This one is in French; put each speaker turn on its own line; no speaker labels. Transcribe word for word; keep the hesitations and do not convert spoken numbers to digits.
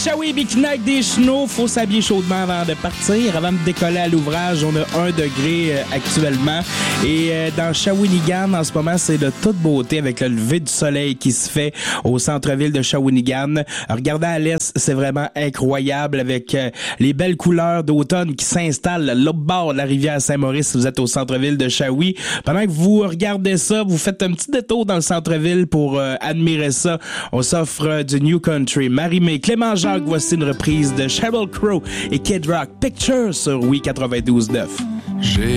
Shawi, Bikinac, des chenaux. Faut s'habiller chaudement avant de partir. Avant de décoller à l'ouvrage, on a un degré euh, actuellement. Et euh, dans Shawinigan, en ce moment, c'est de toute beauté avec le lever du soleil qui se fait au centre-ville de Shawinigan. Regardez à l'est, c'est vraiment incroyable avec euh, les belles couleurs d'automne qui s'installent l'autre bord de la rivière Saint-Maurice si vous êtes au centre-ville de Shawi. Pendant que vous regardez ça, vous faites un petit détour dans le centre-ville pour euh, admirer ça. On s'offre euh, du New Country. Marie-Mé, Clément Jacques, voici une reprise de Sheryl Crow et Kid Rock, Picture sur Oui quatre-vingt-douze neuf.
J'ai